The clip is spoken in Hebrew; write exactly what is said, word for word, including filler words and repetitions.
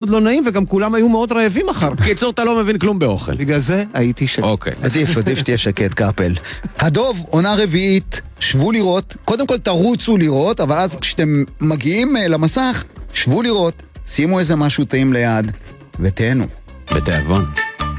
מאוד לא נעים, וגם כולם היו מאוד רעבים אחר כך. קיצור, אתה לא מבין כלום באוכל. בגלל זה הייתי שקט. אוקיי. עדיף, עדיף שתהיה שקט, קאפל. הדוב, עונה רביעית, שבו לראות, קודם כל תרוצו לראות, אבל אז כשאתם מגיעים למסך, שבו לראות, שימו איזה משהו טעים ליד, ותהנו. בתיאבון.